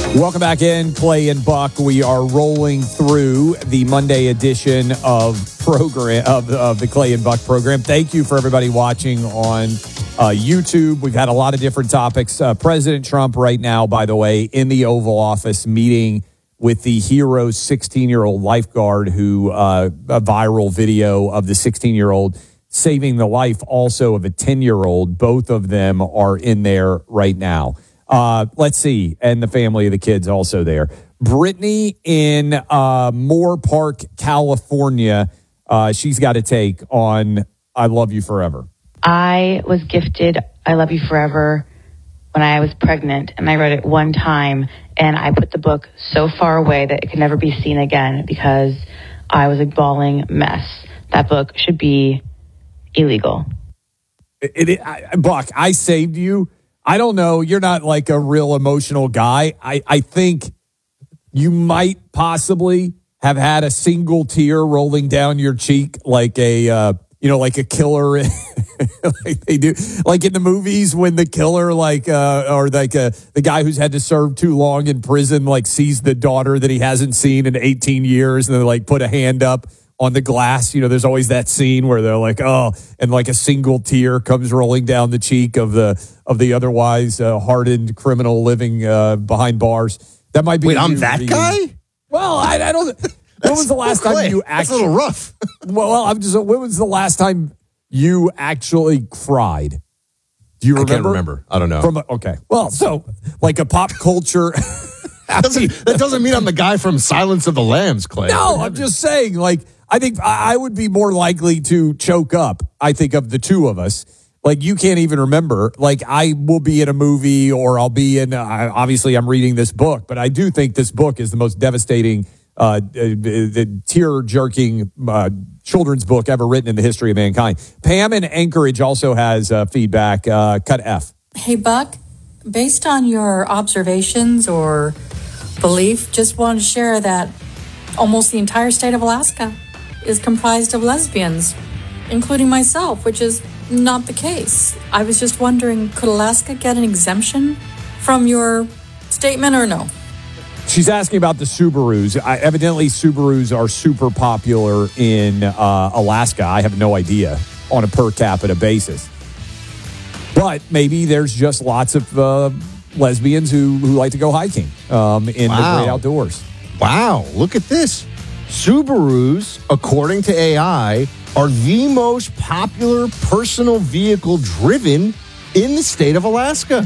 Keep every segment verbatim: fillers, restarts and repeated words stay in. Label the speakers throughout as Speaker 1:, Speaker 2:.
Speaker 1: Welcome back in, Clay and Buck. We are rolling through the Monday edition of program of, of the Clay and Buck program. Thank you for everybody watching on uh, YouTube. We've had a lot of different topics. Uh, President Trump right now, by the way, in the Oval Office meeting with the hero's sixteen-year-old lifeguard who uh, a viral video of the sixteen-year-old saving the life also of a ten-year-old. Both of them are in there right now. Uh, let's see. And the family of the kids also there. Brittany in uh, Moore Park, California. Uh, she's got a take on I Love You Forever.
Speaker 2: I was gifted I Love You Forever when I was pregnant, and I read it one time, and I put the book so far away that it could never be seen again because I was a bawling mess. That book should be illegal.
Speaker 1: It, it, I, Buck, I saved you. I don't know. You're not like a real emotional guy. I, I think you might possibly have had a single tear rolling down your cheek like a, uh, you know, like a killer. Like they do, like in the movies when the killer, like, uh, or like uh, the guy who's had to serve too long in prison, like sees the daughter that he hasn't seen in eighteen years and they like put a hand up on the glass. You know, there's always that scene where they're like, oh, and like a single tear comes rolling down the cheek of the of the otherwise uh, hardened criminal living uh, behind bars. That might be.
Speaker 3: Wait, I'm that guy?
Speaker 1: Well, I, I don't. When was the last time you actually?
Speaker 3: That's a little rough.
Speaker 1: well, well, I'm just. When was the last time you actually cried? Do you remember?
Speaker 3: I can't remember. I don't know.
Speaker 1: From a, okay. Well, so like a pop culture.
Speaker 3: doesn't, that doesn't mean I'm the guy from Silence of the Lambs, Clay.
Speaker 1: No, I'm just saying, like, I think I would be more likely to choke up, I think, of the two of us. Like, you can't even remember. Like, I will be in a movie or I'll be in, uh, obviously, I'm reading this book, but I do think this book is the most devastating, uh, the tear-jerking uh, children's book ever written in the history of mankind. Pam in Anchorage also has uh, feedback. Uh, cut F.
Speaker 4: Hey, Buck, based on your observations or belief, just wanted to share that almost the entire state of Alaska is comprised of lesbians, including myself, which is not the case. I was just wondering, could Alaska get an exemption from your statement or no?
Speaker 1: She's asking about the Subarus. I, evidently, Subarus are super popular in uh, Alaska. I have no idea on a per capita basis. But maybe there's just lots of uh, lesbians who, who like to go hiking um, in
Speaker 3: wow.
Speaker 1: the great outdoors.
Speaker 3: Wow, look at this. Subarus, according to A I, are the most popular personal vehicle driven in the state of Alaska.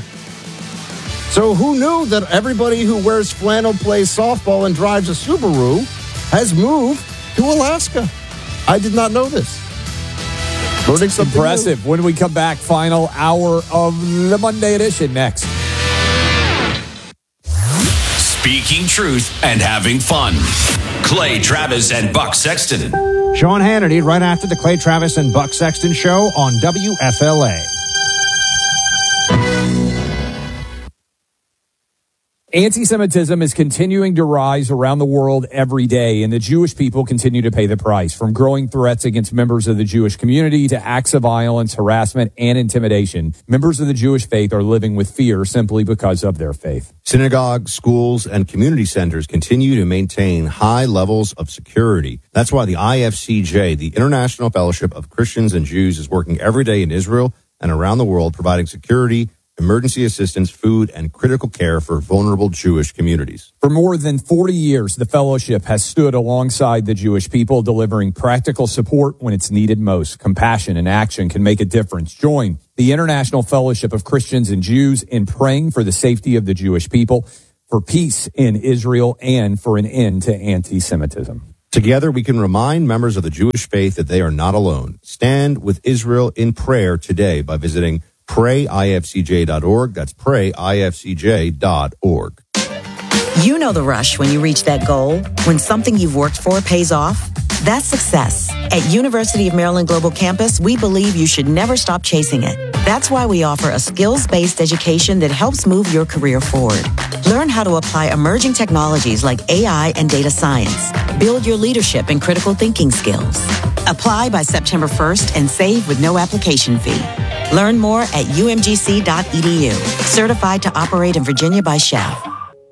Speaker 3: So who knew that everybody who wears flannel, plays softball, and drives a Subaru has moved to Alaska? I did not know this. Learning something
Speaker 1: impressive.
Speaker 3: New.
Speaker 1: When we come back, final hour of the Monday edition next.
Speaker 5: Speaking truth and having fun. Clay Travis and Buck Sexton.
Speaker 6: Sean Hannity right after the Clay Travis and Buck Sexton show on W F L A.
Speaker 1: Anti-Semitism is continuing to rise around the world every day, and the Jewish people continue to pay the price, from growing threats against members of the Jewish community to acts of violence, harassment, and intimidation. Members of the Jewish faith are living with fear simply because of their faith.
Speaker 3: Synagogues, schools, and community centers continue to maintain high levels of security. That's why the I F C J, the International Fellowship of Christians and Jews, is working every day in Israel and around the world, providing security, emergency assistance, food, and critical care for vulnerable Jewish communities.
Speaker 1: For more than forty years, the fellowship has stood alongside the Jewish people, delivering practical support when it's needed most. Compassion and action can make a difference. Join the International Fellowship of Christians and Jews in praying for the safety of the Jewish people, for peace in Israel, and for an end to anti-Semitism.
Speaker 3: Together, we can remind members of the Jewish faith that they are not alone. Stand with Israel in prayer today by visiting pray I F C J dot org. That's pray I F C J dot org.
Speaker 7: You know the rush when you reach that goal, when something you've worked for pays off. That's success. At University of Maryland Global Campus, we believe you should never stop chasing it. That's why we offer a skills-based education that helps move your career forward. Learn how to apply emerging technologies like A I and data science. Build your leadership and critical thinking skills. Apply by September first and save with no application fee. Learn more at U M G C dot E D U. Certified to operate in Virginia by S C H A F.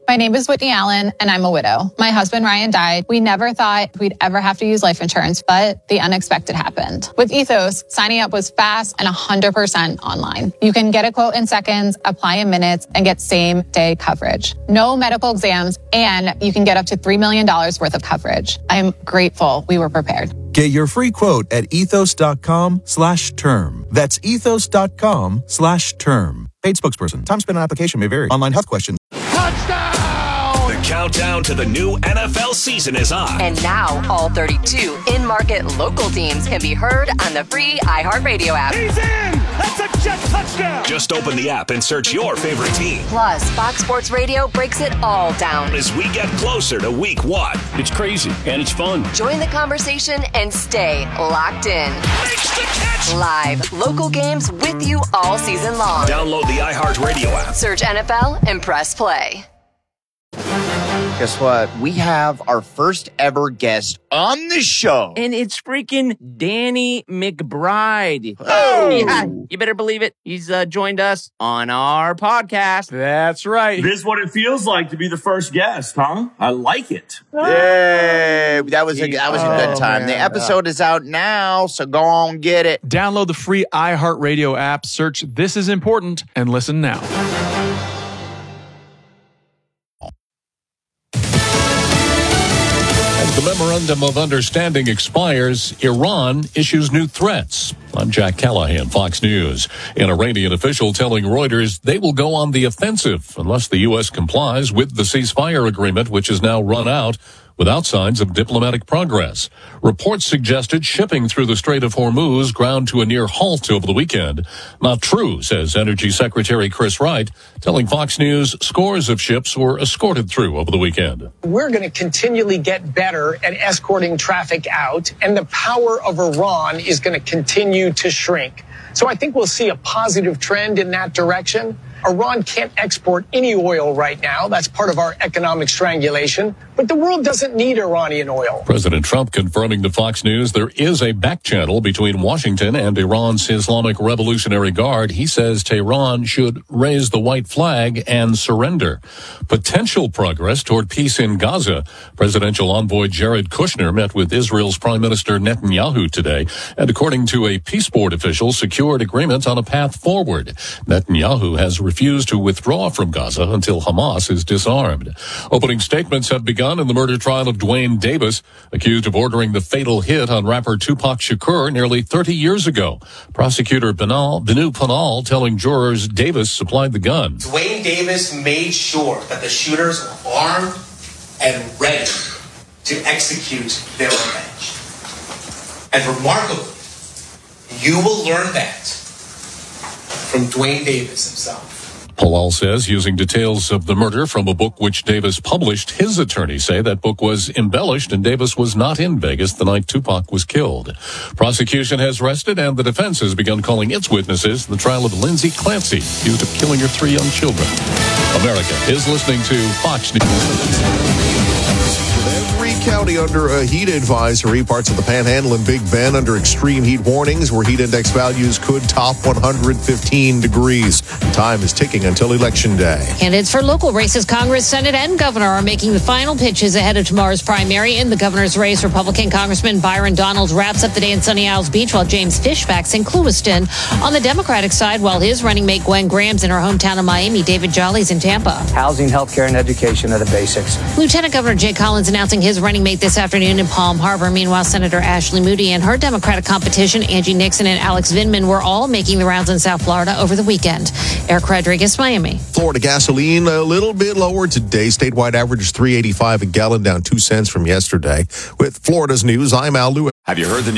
Speaker 8: My name is Whitney Allen, and I'm a widow. My husband, Ryan, died. We never thought we'd ever have to use life insurance, but the unexpected happened. With Ethos, signing up was fast and one hundred percent online. You can get a quote in seconds, apply in minutes, and get same-day coverage. No medical exams, and you can get up to three million dollars worth of coverage. I am grateful we were prepared.
Speaker 9: Get your free quote at ethos.com slash term. That's ethos.com slash term. Paid spokesperson. Time spent on application may vary. Online health questions.
Speaker 5: The countdown to the new N F L season is on.
Speaker 10: And now all thirty-two in-market local teams can be heard on the free iHeartRadio app.
Speaker 5: He's in! That's a jet touchdown! Just open the app and search your favorite team.
Speaker 10: Plus, Fox Sports Radio breaks it all down
Speaker 5: as we get closer to week one. It's crazy and it's fun.
Speaker 10: Join the conversation and stay locked in.
Speaker 5: Makes the catch!
Speaker 10: Live local games with you all season long.
Speaker 5: Download the iHeartRadio app.
Speaker 10: Search N F L and press play.
Speaker 11: Guess what? We have our first ever guest on the show.
Speaker 12: And it's freaking Danny McBride.
Speaker 11: Oh!
Speaker 12: Yeah, you better believe it. He's uh, joined us on our podcast.
Speaker 13: That's right.
Speaker 14: This is what it feels like to be the first guest, huh? I like it.
Speaker 11: Yay! That was a, that was a good time.
Speaker 13: Oh,
Speaker 11: the episode is out now, so go on, get it.
Speaker 13: Download the free iHeartRadio app, search This Is Important, and listen now.
Speaker 15: The Memorandum of Understanding expires. Iran issues new threats. I'm Jack Callahan, Fox News. An Iranian official telling Reuters they will go on the offensive unless the U S complies with the ceasefire agreement, which is now run out without signs of diplomatic progress. Reports suggested shipping through the Strait of Hormuz ground to a near halt over the weekend. Not true, says Energy Secretary Chris Wright, telling Fox News scores of ships were escorted through over the weekend.
Speaker 16: We're going to continually get better at escorting traffic out, and the power of Iran is going to continue to shrink. So I think we'll see a positive trend in that direction. Iran can't export any oil right now. That's part of our economic strangulation. But the world doesn't need Iranian oil.
Speaker 15: President Trump confirming to Fox News there is a back channel between Washington and Iran's Islamic Revolutionary Guard. He says Tehran should raise the white flag and surrender. Potential progress toward peace in Gaza. Presidential envoy Jared Kushner met with Israel's Prime Minister Netanyahu today, and according to a peace board official, secured agreement on a path forward. Netanyahu has refused to withdraw from Gaza until Hamas is disarmed. Opening statements have begun in the murder trial of Dwayne Davis, accused of ordering the fatal hit on rapper Tupac Shakur nearly thirty years ago. Prosecutor Benal, Benu Panal telling jurors Davis supplied the gun.
Speaker 17: Dwayne Davis made sure that the shooters were armed and ready to execute their revenge. And remarkably, you will learn that from Dwayne Davis himself.
Speaker 15: Palal says, using details of the murder from a book which Davis published, his attorneys say that book was embellished and Davis was not in Vegas the night Tupac was killed. Prosecution has rested and the defense has begun calling its witnesses in the trial of Lindsay Clancy, accused of killing her three young children. America is listening to Fox News.
Speaker 18: Every county under a heat advisory, parts of the Panhandle and Big Bend under extreme heat warnings where heat index values could top one hundred fifteen degrees. Time is ticking until Election Day.
Speaker 19: Candidates for local races, Congress, Senate, and governor are making the final pitches ahead of tomorrow's primary. In the governor's race, Republican Congressman Byron Donalds wraps up the day in Sunny Isles Beach while James Fish backs in Clewiston. On the Democratic side, while his running mate Gwen Graham's in her hometown of Miami, David Jolly's in Tampa.
Speaker 20: Housing, healthcare, and education are the basics.
Speaker 19: Lieutenant Governor Jay Collins announcing his running mate this afternoon in Palm Harbor. Meanwhile, Senator Ashley Moody and her Democratic competition, Angie Nixon and Alex Vindman, were all making the rounds in South Florida over the weekend. Eric Rodriguez, Miami.
Speaker 18: Florida gasoline a little bit lower today. Statewide average is three eighty-five a gallon, down two cents from yesterday. With Florida's news, I'm Al Lewis.
Speaker 5: Have you heard the